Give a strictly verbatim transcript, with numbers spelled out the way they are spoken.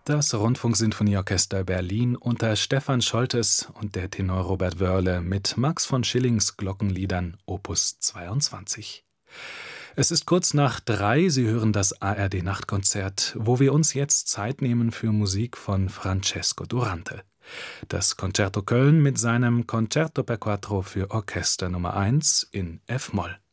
Das Rundfunksinfonieorchester Berlin unter Stefan Scholtes und der Tenor Robert Wörle mit Max von Schillings Glockenliedern Opus zweiundzwanzig. Es ist kurz nach drei, Sie hören das A R D-Nachtkonzert, wo wir uns jetzt Zeit nehmen für Musik von Francesco Durante. Das Concerto Köln mit seinem Concerto per Quattro für Orchester Nummer eins in F-Moll.